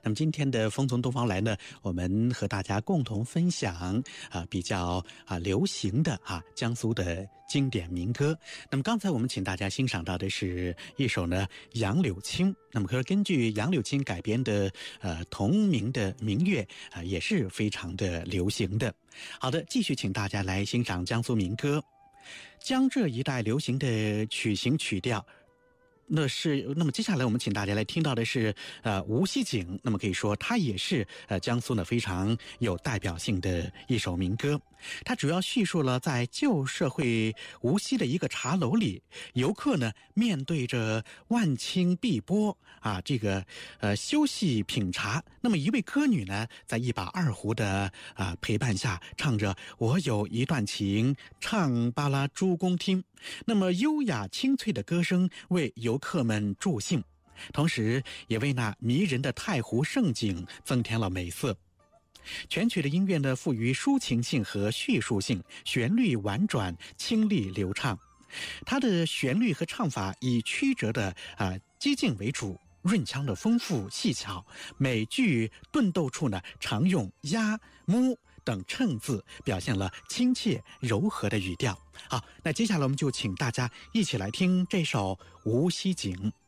那么今天的风从东方来呢，我们和大家共同分享比较流行的江苏的经典民歌。那么刚才我们请大家欣赏到的是一首呢杨柳青，那么根据杨柳青改编的同名的民乐也是非常的流行的。好的，继续请大家来欣赏江苏民歌。江浙一带流行的曲型曲调，那么接下来我们请大家来听到的是无锡井，那么可以说它也是江苏呢非常有代表性的一首民歌。它主要叙述了在旧社会无锡的一个茶楼里，游客呢面对着万顷碧波这个休息品茶，那么一位歌女呢在一把二胡的陪伴下唱着我有一段情，唱罢了诸公听，那么优雅清脆的歌声为游客们助兴，同时也为那迷人的太湖胜景增添了美色。全曲的音乐呢富于抒情性和叙述性，旋律婉转清丽流畅。它的旋律和唱法以曲折的激进为主，润腔的丰富细巧，每句顿逗处呢常用呀、mu等衬字，表现了亲切柔和的语调。好，那接下来我们就请大家一起来听这首《无锡井》。